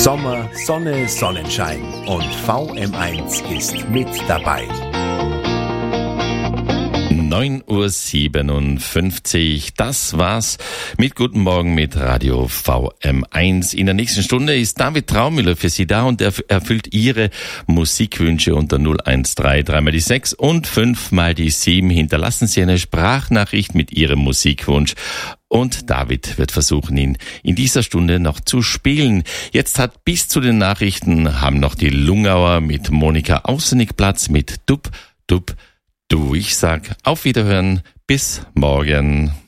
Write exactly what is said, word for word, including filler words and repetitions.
Sommer, Sonne, Sonnenschein und V M eins ist mit dabei. neun Uhr siebenundfünfzig, das war's mit Guten Morgen mit Radio V M eins. In der nächsten Stunde ist David Traumüller für Sie da und er erfüllt Ihre Musikwünsche unter null eins drei, drei mal die sechs und fünf mal die sieben. Hinterlassen Sie eine Sprachnachricht mit Ihrem Musikwunsch. Und David wird versuchen, ihn in dieser Stunde noch zu spielen. Jetzt hat bis zu den Nachrichten haben noch die Lungauer mit Monika Außenig Platz mit Dub, Dub, Du. Ich sag auf Wiederhören, bis morgen.